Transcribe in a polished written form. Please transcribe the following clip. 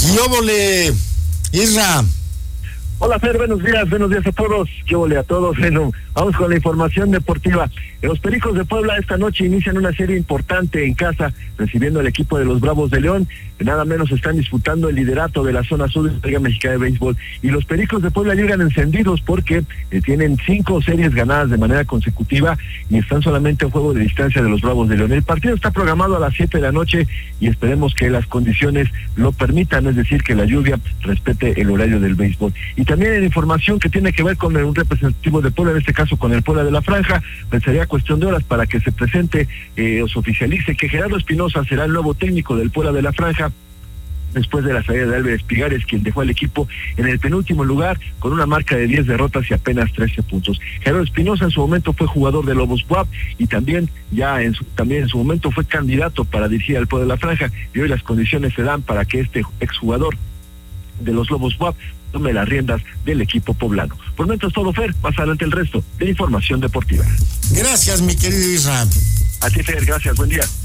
¡Yóvole, Isra! Hola Fer, buenos días a todos. ¿Qué ole a todos? Bueno, vamos con la información deportiva. Los Pericos de Puebla esta noche inician una serie importante en casa, recibiendo al equipo de los Bravos de León, que nada menos están disputando el liderato de la zona sur de la Liga Mexicana de Béisbol. Y los Pericos de Puebla llegan encendidos porque tienen 5 series ganadas de manera consecutiva y están solamente a un juego de distancia de los Bravos de León. El partido está programado a las 7 de la noche y esperemos que las condiciones lo permitan, es decir, que la lluvia respete el horario del béisbol. Y también en información que tiene que ver con un representativo de Puebla, en este caso con el Puebla de la Franja, pues sería cuestión de horas para que se presente o se oficialice que Gerardo Espinosa será el nuevo técnico del Puebla de la Franja, después de la salida de Álvarez Pigares, quien dejó al equipo en el penúltimo lugar con una marca de 10 derrotas y apenas 13 puntos. Gerardo Espinosa en su momento fue jugador de Lobos WAP y también en su momento fue candidato para dirigir al Puebla de la Franja, y hoy las condiciones se dan para que este exjugador de los Lobos WAP tome las riendas del equipo poblano. Por lo tanto es todo, Fer, más adelante el resto de información deportiva. Gracias, mi querido Isra. A ti, Fer, gracias, buen día.